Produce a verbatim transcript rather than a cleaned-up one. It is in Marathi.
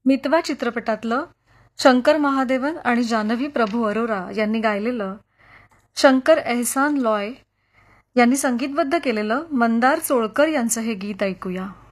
मितवा चित्रपटातलं शंकर महादेवन आणि जानवी प्रभू अरोरा यांनी गायलेलं, शंकर एहसान लॉय यांनी संगीतबद्ध केलेलं मंदार चोळकर यांचं हे गीत ऐकूया.